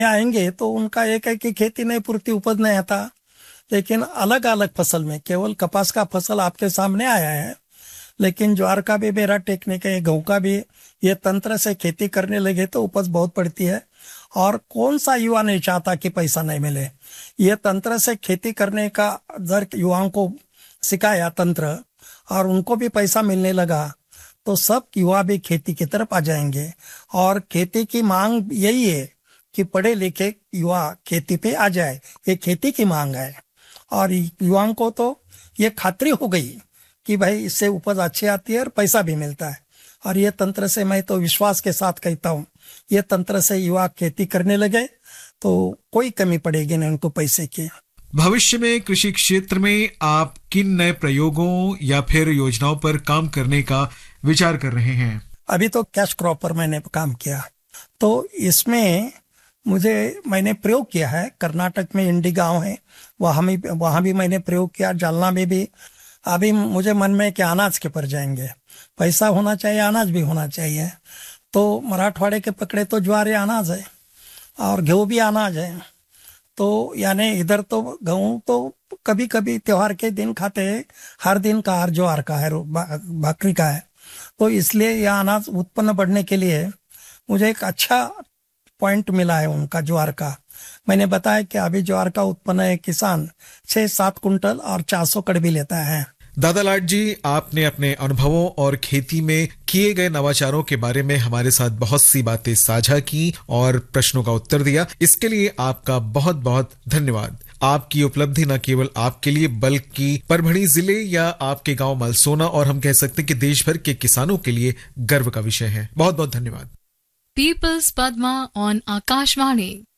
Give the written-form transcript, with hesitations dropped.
आएंगे तो उनका एक है कि खेती नहीं पूर्ति, उपज नहीं आता। लेकिन अलग अलग फसल में, केवल कपास का फसल आपके सामने आया है, लेकिन ज्वार का भी मेरा टेक्निक है, गेहूं का भी। ये तंत्र से खेती करने लगे तो उपज बहुत बढ़ती है। और कौन सा युवा नहीं चाहता कि पैसा नहीं मिले। ये तंत्र से खेती करने का जर युवाओं को सिखाया तंत्र, और उनको भी पैसा मिलने लगा, तो सब युवा भी खेती की तरफ आ जाएंगे। और खेती की मांग यही है कि पढ़े लिखे युवा खेती पे आ जाए, ये खेती की मांग है। और युवाओं को तो ये खातरी हो गई कि भाई इससे उपज अच्छी आती है और पैसा भी मिलता है। और ये तंत्र से मैं तो विश्वास के साथ कहता हूँ, ये तंत्र से युवा खेती करने लगे तो कोई कमी पड़ेगी नहीं उनको पैसे की। भविष्य में कृषि क्षेत्र में आप किन नए प्रयोगों या फिर योजनाओं पर काम करने का विचार कर रहे हैं? अभी तो कैश क्रॉप पर मैंने काम किया, तो इसमें मैंने प्रयोग किया है। कर्नाटक में इंडी गांव है, वहां भी मैंने प्रयोग किया, जालना में भी। अभी मुझे मन में कि अनाज के पर जाएंगे, पैसा होना चाहिए, अनाज भी होना चाहिए। तो मराठवाड़े के पकड़े तो ज्वार या अनाज है, और गेहूं भी अनाज है। तो यानी इधर तो गेहूं तो कभी कभी त्योहार के दिन खाते हैं, हर दिन का, हर ज्वार का है, बकरी का है। तो इसलिए यह अनाज उत्पन्न बढ़ने के लिए मुझे एक अच्छा पॉइंट मिला है उनका, ज्वार का। मैंने बताया कि अभी ज्वार का उत्पन्न है किसान 6-7 कुंटल और 400 कड़ भी लेता है। दादा लाड जी, आपने अपने अनुभवों और खेती में किए गए नवाचारों के बारे में हमारे साथ बहुत सी बातें साझा की और प्रश्नों का उत्तर दिया। इसके लिए आपका बहुत बहुत धन्यवाद। आपकी उपलब्धि न केवल आपके लिए बल्कि परभणी जिले या आपके गांव मलसोना और हम कह सकते हैं कि देश भर के किसानों के लिए गर्व का विषय है। बहुत बहुत धन्यवाद। Peoples Padma on Akashvani.